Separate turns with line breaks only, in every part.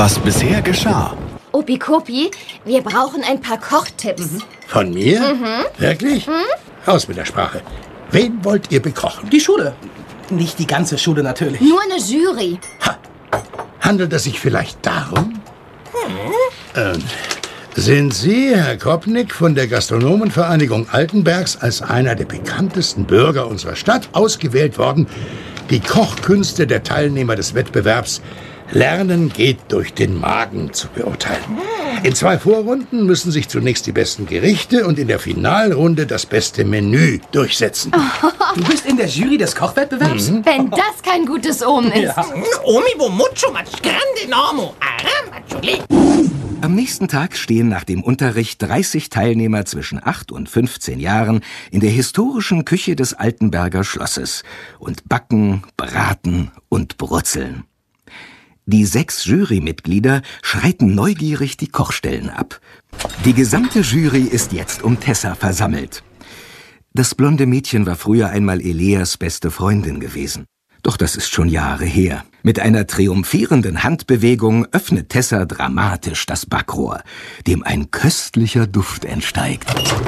Was bisher geschah.
Opikopi, wir brauchen ein paar Kochtipps.
Von mir? Wirklich? Raus mit der Sprache. Wen wollt ihr bekochen?
Die Schule. Nicht die ganze Schule natürlich.
Nur eine Jury.
Handelt es sich vielleicht darum? Sind Sie, Herr Kopnick, von der Gastronomenvereinigung Altenbergs als einer der bekanntesten Bürger unserer Stadt ausgewählt worden, die Kochkünste der Teilnehmer des Wettbewerbs Lernen geht durch den Magen zu beurteilen? In 2 Vorrunden müssen sich zunächst die besten Gerichte und in der Finalrunde das beste Menü durchsetzen.
Du bist in der Jury des Kochwettbewerbs?
Wenn das kein gutes Omen ist.
Omibo mucho más grande enormo.
Am nächsten Tag stehen nach dem Unterricht 30 Teilnehmer zwischen 8 und 15 Jahren in der historischen Küche des Altenberger Schlosses und backen, braten und brutzeln. Die 6 Jurymitglieder schreiten neugierig die Kochstellen ab. Die gesamte Jury ist jetzt um Tessa versammelt. Das blonde Mädchen war früher einmal Eleas beste Freundin gewesen. Doch das ist schon Jahre her. Mit einer triumphierenden Handbewegung öffnet Tessa dramatisch das Backrohr, dem ein köstlicher Duft entsteigt.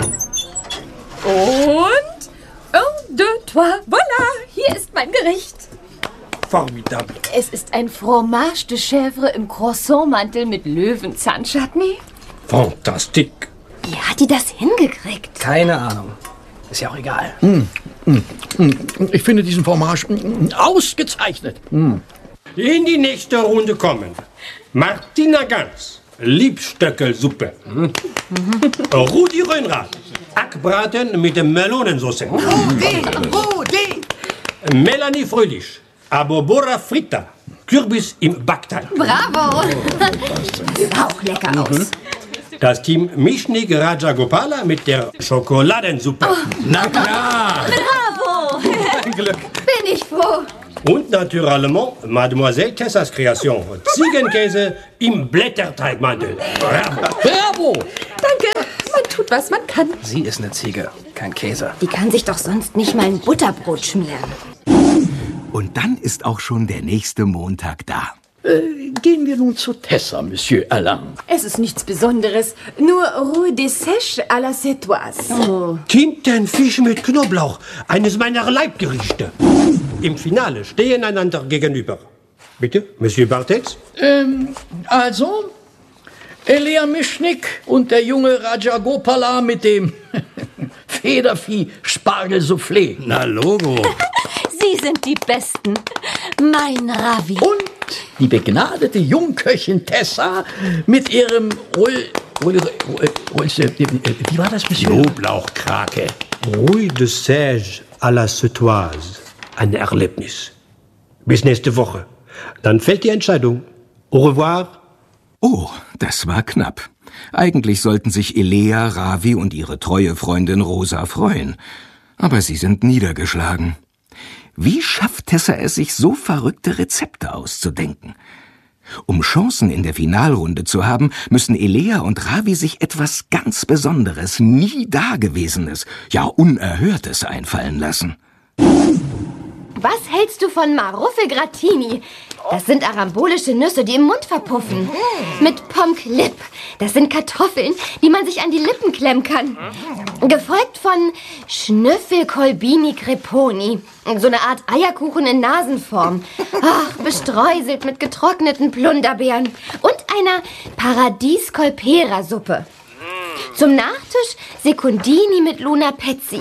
Und? 1, 2, 3, voilà, hier ist mein Gericht.
Formidable.
Es ist ein Fromage de Chèvre im Croissantmantel mit Löwenzahn-Chutney.
Fantastique.
Wie hat die das hingekriegt?
Keine Ahnung. Ist ja auch egal.
Ich finde diesen Fromage ausgezeichnet.
In die nächste Runde kommen Martina Gans, Liebstöckelsuppe. Rudi Röhnrad, Hackbraten mit Melonensauce.
Rudi!
Melanie Fröhlich, Abobora Fritta, Kürbis im Backteig.
Bravo! Sieht auch lecker aus.
Das Team Mischnik Rajagopala mit der Schokoladensuppe.
Na klar!
Bravo! Bin ich froh.
Und naturellement Mademoiselle Tessas Kreation, Ziegenkäse im Blätterteigmantel. Bravo!
Bravo!
Danke, man tut, was man kann.
Sie ist eine Ziege, kein Käse.
Die kann sich doch sonst nicht mal ein Butterbrot schmieren.
Und dann ist auch schon der nächste Montag da.
Gehen wir nun zu Tessa, Monsieur Alain.
Es ist nichts Besonderes, nur Roux de Sèche à la Sétoise.
Tintenfisch mit Knoblauch, eines meiner Leibgerichte. Im Finale stehen einander gegenüber. Bitte, Monsieur Bartels?
Also, Elea Mischnik und der junge Rajagopala mit dem Federvieh-Spargel-Soufflé.
Na, Logo.
Sie sind die Besten. Mein Ravi.
Und die begnadete Jungköchin Tessa mit ihrem wie war das, Monsieur?
Knoblauchkrake.
Rouille de Sèche à la Sétoise. Ein Erlebnis. Bis nächste Woche. Dann fällt die Entscheidung. Au revoir.
Oh, das war knapp. Eigentlich sollten sich Elea, Ravi und ihre treue Freundin Rosa freuen. Aber sie sind niedergeschlagen. Wie schafft Tessa es, sich so verrückte Rezepte auszudenken? Um Chancen in der Finalrunde zu haben, müssen Elea und Ravi sich etwas ganz Besonderes, nie Dagewesenes, ja Unerhörtes einfallen lassen.
Was hältst du von Maruffe Gratini? Das sind arambolische Nüsse, die im Mund verpuffen. Mit Pommes-Clip. Das sind Kartoffeln, die man sich an die Lippen klemmen kann. Gefolgt von Schnüffelkolbini Creponi. So eine Art Eierkuchen in Nasenform. Ach, bestreuselt mit getrockneten Plunderbeeren. Und einer Paradies-Colpera-Suppe. Zum Nachtisch Secundini mit Luna Pezzis.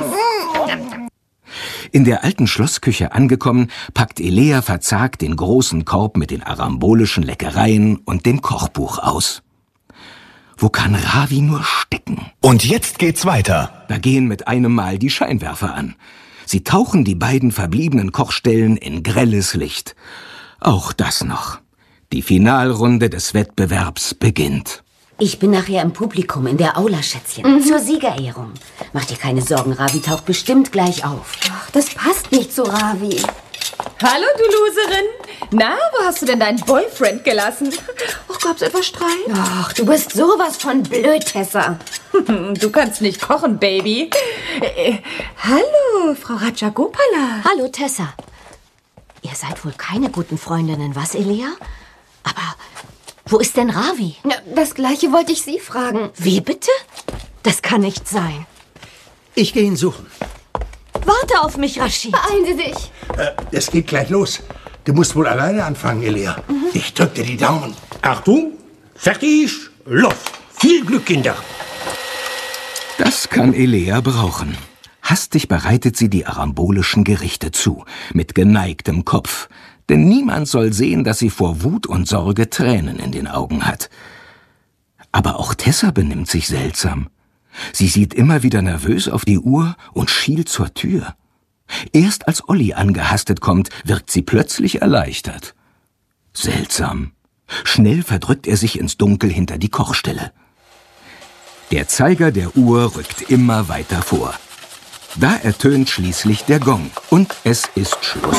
In der alten Schlossküche angekommen, packt Elea verzagt den großen Korb mit den arambolischen Leckereien und dem Kochbuch aus. Wo kann Ravi nur stecken?
Und jetzt geht's weiter.
Da gehen mit einem Mal die Scheinwerfer an. Sie tauchen die beiden verbliebenen Kochstellen in grelles Licht. Auch das noch. Die Finalrunde des Wettbewerbs beginnt.
Ich bin nachher im Publikum in der Aula, Schätzchen. Zur Siegerehrung. Mach dir keine Sorgen, Ravi taucht bestimmt gleich auf.
Ach, das passt nicht zu Ravi.
Hallo, du Loserin. Na, wo hast du denn deinen Boyfriend gelassen? Och, gab's etwas Streit?
Ach, du bist sowas von blöd, Tessa.
Du kannst nicht kochen, Baby. Hallo, Frau Rajagopala.
Hallo, Tessa. Ihr seid wohl keine guten Freundinnen, was, Elea? Aber Wo ist denn Ravi?
Ja, das Gleiche wollte ich Sie fragen.
Wie bitte? Das kann nicht sein.
Ich gehe ihn suchen.
Warte auf mich, Rashid.
Beeilen Sie sich.
Es geht gleich los. Du musst wohl alleine anfangen, Elia. Ich drück dir die Daumen.
Achtung, fertig, los. Viel Glück, Kinder.
Das kann Elea brauchen. Hastig bereitet sie die arambolischen Gerichte zu, mit geneigtem Kopf. Denn niemand soll sehen, dass sie vor Wut und Sorge Tränen in den Augen hat. Aber auch Tessa benimmt sich seltsam. Sie sieht immer wieder nervös auf die Uhr und schielt zur Tür. Erst als Olli angehastet kommt, wirkt sie plötzlich erleichtert. Seltsam. Schnell verdrückt er sich ins Dunkel hinter die Kochstelle. Der Zeiger der Uhr rückt immer weiter vor. Da ertönt schließlich der Gong und es ist Schluss.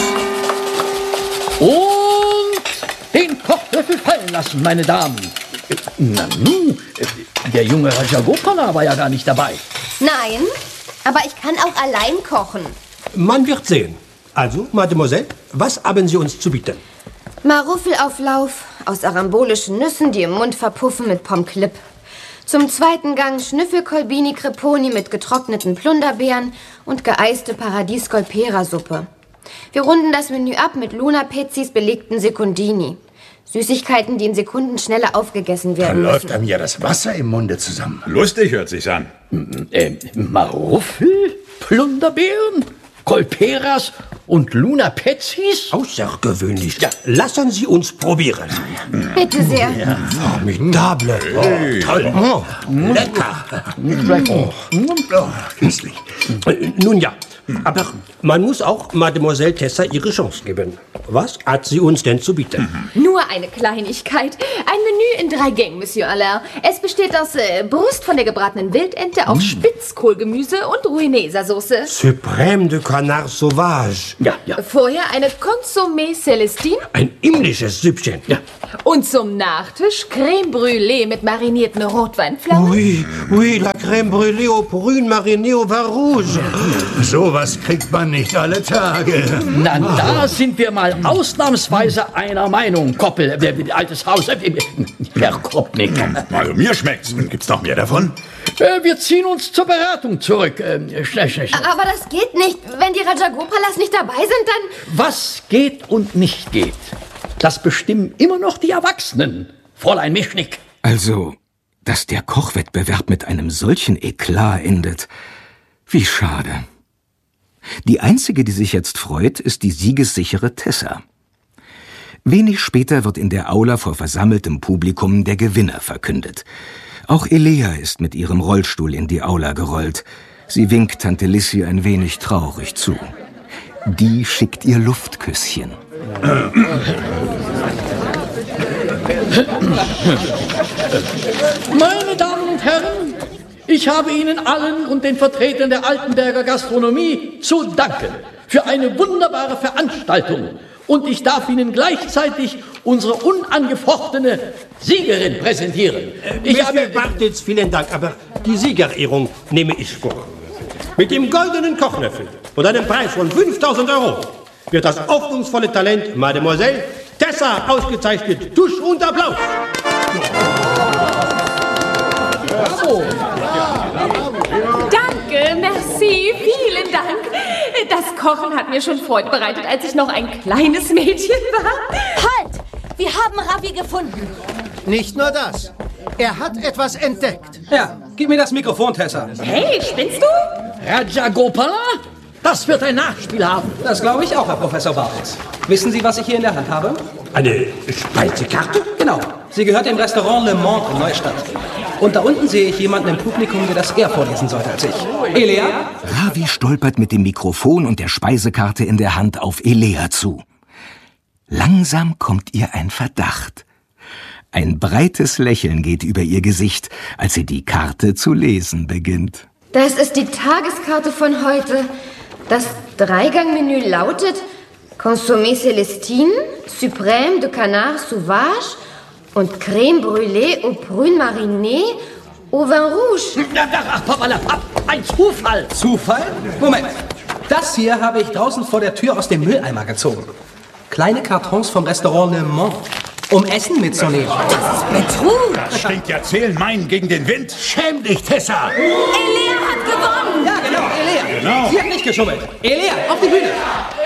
Und den Kochlöffel fallen lassen, meine Damen. Nanu, der junge Rajagopala war ja gar nicht dabei.
Nein, aber ich kann auch allein kochen.
Man wird sehen. Also, Mademoiselle, was haben Sie uns zu bieten?
Maruffelauflauf aus arambolischen Nüssen, die im Mund verpuffen mit Pommes Clip. Zum zweiten Gang Schnüffelkolbini Creponi mit getrockneten Plunderbeeren und geeiste Paradies-Golpera-Suppe. Wir runden das Menü ab mit Luna-Pezzis belegten Secundini. Süßigkeiten, die in Sekundenschnelle aufgegessen
Da
werden
läuft
müssen.
einem ja das Wasser im Munde zusammen.
Lustig hört sich's an.
Maruffel, Plunderbeeren, Golperas und Luna-Pezzis?
Außergewöhnlich. Ja, lassen Sie uns probieren.
Bitte sehr.
Formidable. Toll.
Lecker. Köstlich.
Nun ja, aber man muss auch Mademoiselle Tessa ihre Chance geben. Was hat sie uns denn zu bieten?
Nur eine Kleinigkeit. Ein Menü in 3 Gängen, Monsieur Allain. Es besteht aus Brust von der gebratenen Wildente auf Spitzkohlgemüse und Rouenesa-Soße.
Suprême de Canard Sauvage.
Ja.
Vorher eine Consommé Célestine.
Ein himmlisches Süppchen. Ja.
Und zum Nachtisch Crème Brûlée mit marinierten Rotweinflammen.
Oui, la crème brûlée au prune marinée au vin rouge.
Sowas kriegt man nicht alle Tage.
Na, da sind wir mal ausnahmsweise einer Meinung, Koppel, altes Haus, Herr Kopnik.
Also mir schmeckt's. Gibt's noch mehr davon?
Wir ziehen uns zur Beratung zurück. Schnell.
Aber das geht nicht. Wenn die Rajagopalas nicht dabei sind, dann...
Was geht und nicht geht, das bestimmen immer noch die Erwachsenen, Fräulein Mischnick.
Also, dass der Kochwettbewerb mit einem solchen Eklat endet. Wie schade. Die einzige, die sich jetzt freut, ist die siegessichere Tessa. Wenig später wird in der Aula vor versammeltem Publikum der Gewinner verkündet. Auch Elea ist mit ihrem Rollstuhl in die Aula gerollt. Sie winkt Tante Lissy ein wenig traurig zu. Die schickt ihr Luftküsschen.
Meine Damen und Herren, ich habe Ihnen allen und den Vertretern der Altenberger Gastronomie zu danken für eine wunderbare Veranstaltung. Und ich darf Ihnen gleichzeitig unsere unangefochtene Siegerin präsentieren.
Bartels, vielen Dank, aber die Siegerehrung nehme ich vor. Mit dem goldenen Kochlöffel und einem Preis von 5.000 € wird das hoffnungsvolle Talent Mademoiselle Tessa ausgezeichnet. Tusch und Applaus!
Bravo!
Danke, merci, vielen Dank. Das Kochen hat mir schon Freude bereitet, als ich noch ein kleines Mädchen war.
Halt! Wir haben Ravi gefunden.
Nicht nur das. Er hat etwas entdeckt.
Ja, gib mir das Mikrofon, Tessa.
Hey, spinnst du?
Rajagopala? Das wird ein Nachspiel haben.
Das glaube ich auch, Herr Professor Bartels. Wissen Sie, was ich hier in der Hand habe?
Eine Speisekarte?
Genau. Sie gehört dem Restaurant Le Monde in Neustadt. Und da unten sehe ich jemanden im Publikum, der das eher vorlesen sollte als ich. Elea?
Ravi stolpert mit dem Mikrofon und der Speisekarte in der Hand auf Elea zu. Langsam kommt ihr ein Verdacht. Ein breites Lächeln geht über ihr Gesicht, als sie die Karte zu lesen beginnt.
Das ist die Tageskarte von heute. Das 3-Gang-Menü lautet Consommé Célestine, Suprême de Canard Sauvage und Crème Brûlée au Prune Marinée au Vin Rouge.
Ein Zufall!
Zufall? Moment. Das hier habe ich draußen vor der Tür aus dem Mülleimer gezogen. Kleine Kartons vom Restaurant Le Monde. um Essen mitzunehmen.
Das ist Betrug.
Das stinkt ja Zählmeinen gegen den Wind.
Schäm dich, Tessa!
Elea hat gewonnen.
Ja, genau, Elea.
Genau.
Sie hat nicht geschummelt. Elea, auf die Bühne.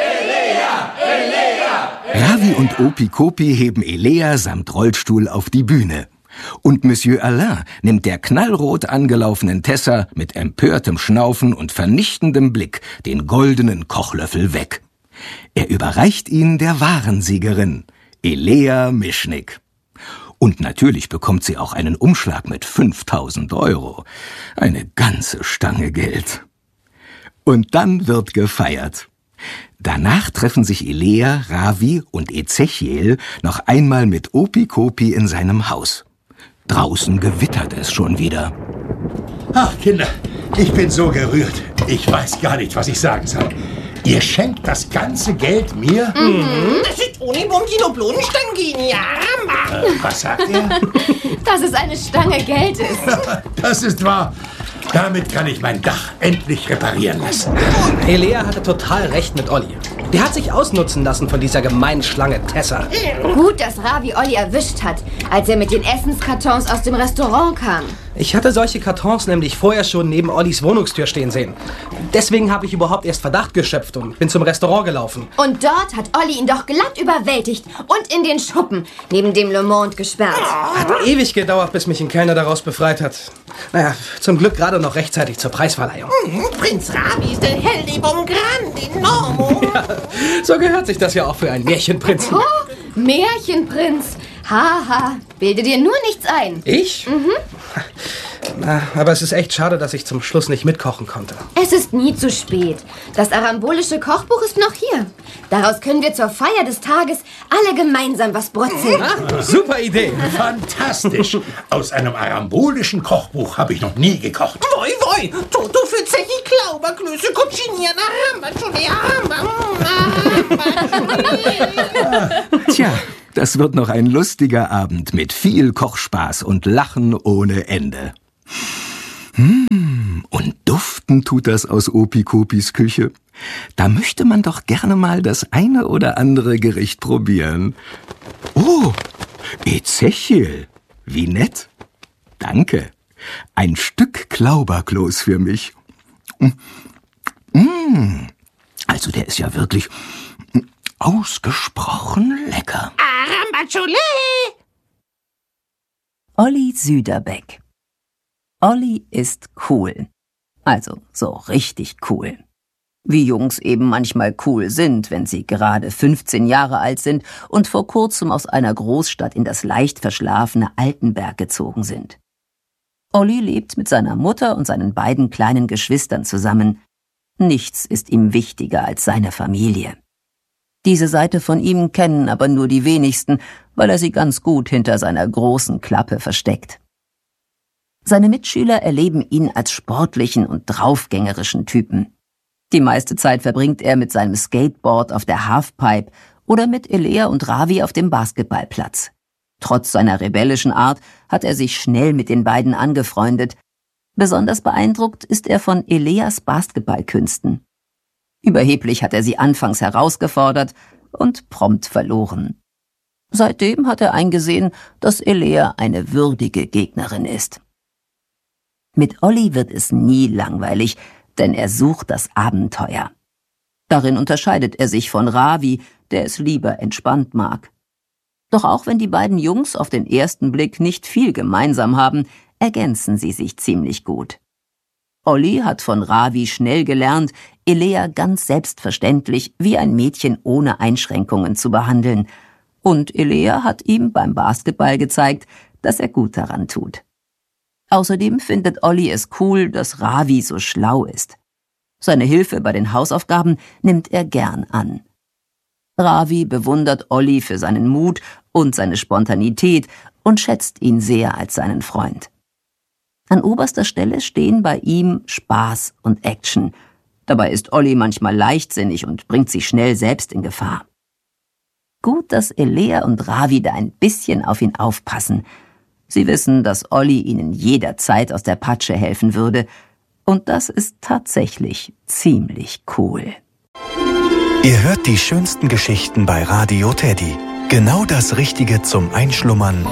Ravi und Opikopi heben Elea samt Rollstuhl auf die Bühne. Und Monsieur Alain nimmt der knallrot angelaufenen Tessa mit empörtem Schnaufen und vernichtendem Blick den goldenen Kochlöffel weg. Er überreicht ihn der wahren Siegerin, Elea Mischnik. Und natürlich bekommt sie auch einen Umschlag mit 5.000 €. Eine ganze Stange Geld. Und dann wird gefeiert. Danach treffen sich Elea, Ravi und Ezechiel noch einmal mit Opikopi in seinem Haus. Draußen gewittert es schon wieder.
Ach, Kinder, ich bin so gerührt. Ich weiß gar nicht, was ich sagen soll. Ihr schenkt das ganze Geld mir?
Das ist ohne Bumdino Stangen, ja.
Was sagt ihr?
Dass es eine Stange Geld ist.
Das ist wahr. Damit kann ich mein Dach endlich reparieren lassen.
Elea hatte total recht mit Olli. Der hat sich ausnutzen lassen von dieser gemeinen Schlange Tessa.
Gut, dass Ravi Olli erwischt hat, als er mit den Essenskartons aus dem Restaurant kam.
Ich hatte solche Kartons nämlich vorher schon neben Ollis Wohnungstür stehen sehen. Deswegen habe ich überhaupt erst Verdacht geschöpft und bin zum Restaurant gelaufen.
Und dort hat Olli ihn doch glatt überwältigt und in den Schuppen neben dem Le Monde gesperrt.
Hat ewig gedauert, bis mich ein Kellner daraus befreit hat. Naja, zum Glück gerade noch rechtzeitig zur Preisverleihung.
Prinz Ravi ist ein hell di bon grande enormo.
Ja, so gehört sich das ja auch für einen Märchenprinzen.
Oh, Märchenprinz. Haha, bilde dir nur nichts ein.
Ich? Na, aber es ist echt schade, dass ich zum Schluss nicht mitkochen konnte.
Es ist nie zu spät. Das arambolische Kochbuch ist noch hier. Daraus können wir zur Feier des Tages alle gemeinsam was brutzeln.
Ah, super Idee.
Fantastisch. Aus einem arambolischen Kochbuch habe ich noch nie gekocht.
Voi, Toto für Zechi Klauberklöße, Cuciniana,
Tja, das wird noch ein lustiger Abend mit viel Kochspaß und Lachen ohne Ende. Und duften tut das aus Opikopis Küche. Da möchte man doch gerne mal das eine oder andere Gericht probieren. Oh, Ezechiel, wie nett. Danke. Ein Stück Klauberkloß für mich. Also der ist ja wirklich ausgesprochen lecker.
Arambachole!
Olli Süderbeck. Olli ist cool. Also so richtig cool. Wie Jungs eben manchmal cool sind, wenn sie gerade 15 Jahre alt sind und vor kurzem aus einer Großstadt in das leicht verschlafene Altenberg gezogen sind. Olli lebt mit seiner Mutter und seinen beiden kleinen Geschwistern zusammen. Nichts ist ihm wichtiger als seine Familie. Diese Seite von ihm kennen aber nur die wenigsten, weil er sie ganz gut hinter seiner großen Klappe versteckt. Seine Mitschüler erleben ihn als sportlichen und draufgängerischen Typen. Die meiste Zeit verbringt er mit seinem Skateboard auf der Halfpipe oder mit Elea und Ravi auf dem Basketballplatz. Trotz seiner rebellischen Art hat er sich schnell mit den beiden angefreundet. Besonders beeindruckt ist er von Eleas Basketballkünsten. Überheblich hat er sie anfangs herausgefordert und prompt verloren. Seitdem hat er eingesehen, dass Elea eine würdige Gegnerin ist. Mit Olli wird es nie langweilig, denn er sucht das Abenteuer. Darin unterscheidet er sich von Ravi, der es lieber entspannt mag. Doch auch wenn die beiden Jungs auf den ersten Blick nicht viel gemeinsam haben, ergänzen sie sich ziemlich gut. Olli hat von Ravi schnell gelernt, Elea ganz selbstverständlich wie ein Mädchen ohne Einschränkungen zu behandeln. Und Elea hat ihm beim Basketball gezeigt, dass er gut daran tut. Außerdem findet Olli es cool, dass Ravi so schlau ist. Seine Hilfe bei den Hausaufgaben nimmt er gern an. Ravi bewundert Olli für seinen Mut und seine Spontanität und schätzt ihn sehr als seinen Freund. An oberster Stelle stehen bei ihm Spaß und Action. Dabei ist Olli manchmal leichtsinnig und bringt sich schnell selbst in Gefahr. Gut, dass Elea und Ravi da ein bisschen auf ihn aufpassen. Sie wissen, dass Olli ihnen jederzeit aus der Patsche helfen würde. Und das ist tatsächlich ziemlich cool.
Ihr hört die schönsten Geschichten bei Radio Teddy. Genau das Richtige zum Einschlummern